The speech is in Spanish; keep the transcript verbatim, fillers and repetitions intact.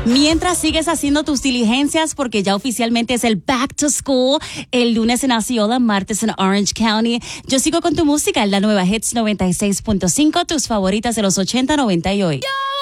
Mientras sigues haciendo tus diligencias, porque ya oficialmente es el Back to School, el lunes en Osceola, martes en Orange County. Yo sigo con tu música en la nueva Hits noventa y seis punto cinco, tus favoritas de los ochenta, noventa y hoy.